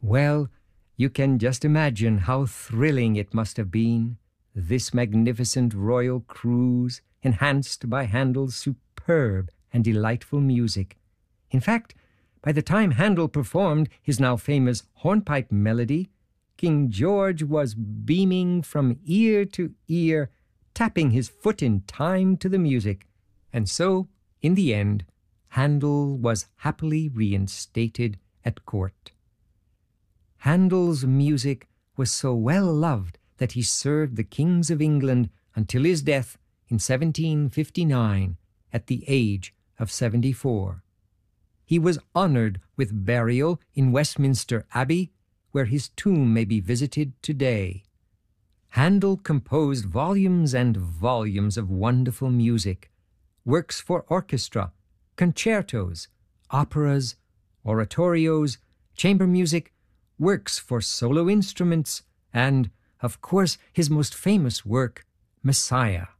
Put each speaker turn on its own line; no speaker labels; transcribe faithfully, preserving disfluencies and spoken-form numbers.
Well, you can just imagine how thrilling it must have been, this magnificent royal cruise, enhanced by Handel's superb and delightful music. In fact, by the time Handel performed his now famous hornpipe melody, King George was beaming from ear to ear, tapping his foot in time to the music. And so, in the end, Handel was happily reinstated at court. Handel's music was so well loved that he served the kings of England until his death in seventeen fifty-nine at the age of seventy-four. He was honored with burial in Westminster Abbey, where his tomb may be visited today. Handel composed volumes and volumes of wonderful music, works for orchestra, concertos, operas, oratorios, chamber music, works for solo instruments, and, of course, his most famous work, Messiah.